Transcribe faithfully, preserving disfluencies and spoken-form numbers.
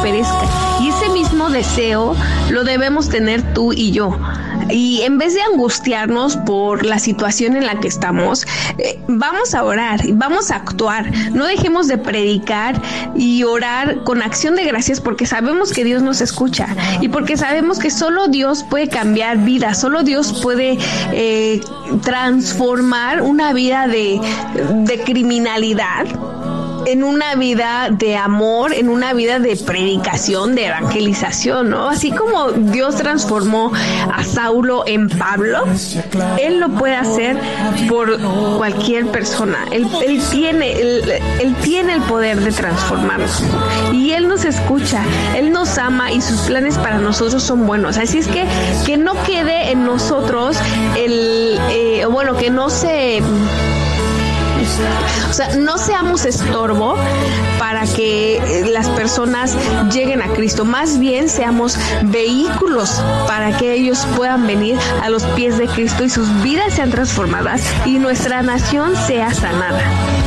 perezca. Y ese mismo deseo lo debemos tener tú y yo. Y en vez de angustiarnos por la situación en la que estamos, eh, vamos a orar, vamos a actuar. No dejemos de predicar y orar con acción de gracias, porque sabemos que Dios nos escucha y porque sabemos que solo Dios puede cambiar vidas, solo Dios puede eh, transformar una vida de, de criminalidad en una vida de amor, en una vida de predicación, de evangelización, ¿no? Así como Dios transformó a Saulo en Pablo, Él lo puede hacer por cualquier persona. Él, él, tiene, él, él tiene el poder de transformarnos. Y Él nos escucha, Él nos ama y sus planes para nosotros son buenos. Así es que que no quede en nosotros el, eh, bueno, que no se... O sea, no seamos estorbo para que las personas lleguen a Cristo. Más bien seamos vehículos para que ellos puedan venir a los pies de Cristo y sus vidas sean transformadas y nuestra nación sea sanada.